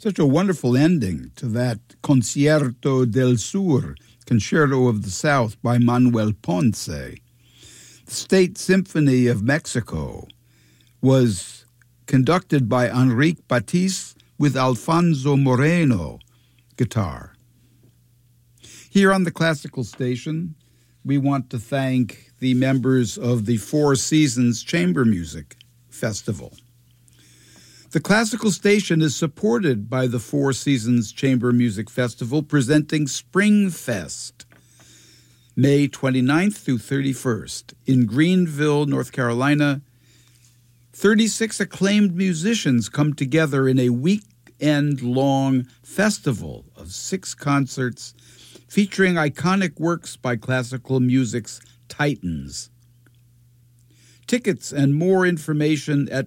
Such a wonderful ending to that Concierto del Sur, Concerto of the South by Manuel Ponce. The State Symphony of Mexico was conducted by Enrique Batiste with Alfonso Moreno guitar. Here on the Classical Station, we want to thank the members of the Four Seasons Chamber Music Festival. The Classical Station is supported by the Four Seasons Chamber Music Festival, presenting Springfest, May 29th through 31st in Greenville, North Carolina. 36 acclaimed musicians come together in a weekend-long festival of 6 concerts featuring iconic works by classical music's titans. Tickets and more information at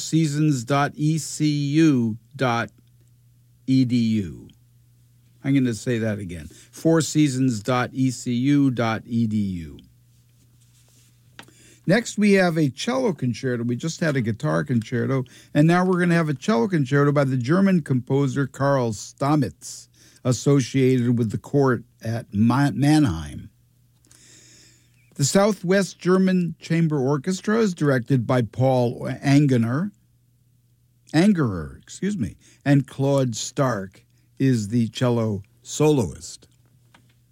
fourseasons.ecu.edu. I'm going to say that again, fourseasons.ecu.edu. Next, we have a cello concerto. We just had a guitar concerto, and now we're going to have a cello concerto by the German composer Karl Stamitz, associated with the court at Mannheim. The Southwest German Chamber Orchestra is directed by Paul Angerer, and Claude Stark is the cello soloist.